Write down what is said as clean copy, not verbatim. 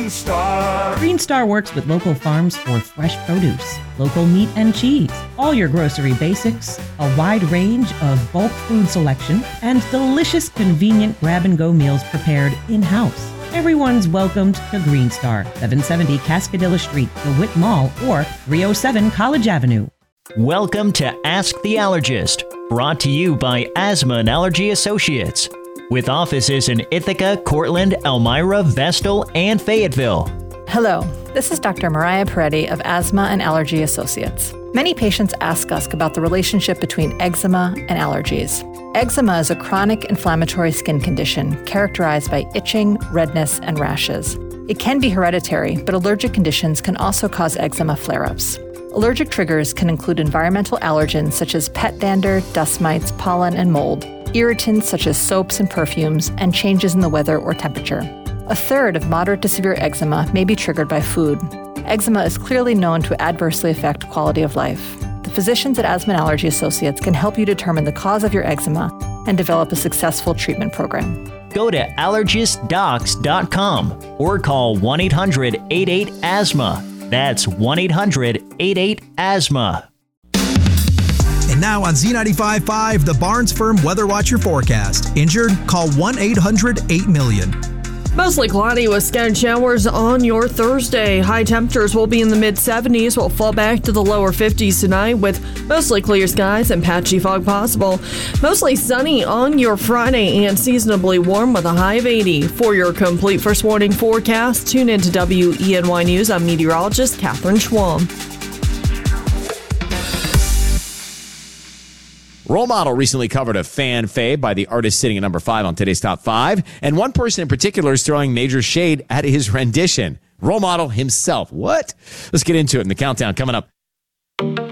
Green Star. Green Star works with local farms for fresh produce, local meat and cheese, all your grocery basics, a wide range of bulk food selection, and delicious, convenient grab-and-go meals prepared in-house. Everyone's welcomed to Green Star, 770 Cascadilla Street, DeWitt Mall, or 307 College Avenue. Welcome to Ask the Allergist, brought to you by Asthma and Allergy Associates, with offices in Ithaca, Cortland, Elmira, Vestal, and Fayetteville. Hello, this is Dr. Mariah Peretti of Asthma and Allergy Associates. Many patients ask us about the relationship between eczema and allergies. Eczema is a chronic inflammatory skin condition characterized by itching, redness, and rashes. It can be hereditary, but allergic conditions can also cause eczema flare-ups. Allergic triggers can include environmental allergens such as pet dander, dust mites, pollen, and mold, irritants such as soaps and perfumes, and changes in the weather or temperature. A third of moderate to severe eczema may be triggered by food. Eczema is clearly known to adversely affect quality of life. The physicians at Asthma and Allergy Associates can help you determine the cause of your eczema and develop a successful treatment program. Go to allergistdocs.com or call 1-800-88-ASTHMA. That's 1-800-88-ASTHMA. And now on Z95.5, the Barnes Firm Weather Watcher forecast. Injured? Call 1-800-8-MILLION. Mostly cloudy with scattered showers on your Thursday. High temperatures will be in the mid-70s. We'll fall back to the lower 50s tonight with mostly clear skies and patchy fog possible. Mostly sunny on your Friday and seasonably warm with a high of 80. For your complete first warning forecast, tune into WENY News. I'm meteorologist Catherine Schwam. Role Model recently covered a fan fave by the artist sitting at number 5 on today's Top 5, and one person in particular is throwing major shade at his rendition. Role Model himself. What? Let's get into it in the countdown coming up.